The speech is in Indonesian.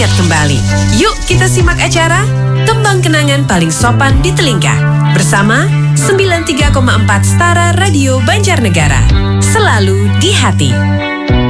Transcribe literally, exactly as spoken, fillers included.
teringat kembali. Yuk kita simak acara Tembang Kenangan Paling Sopan di Telinga bersama sembilan puluh tiga koma empat Setara Radio Banjarnegara. Selalu di hati.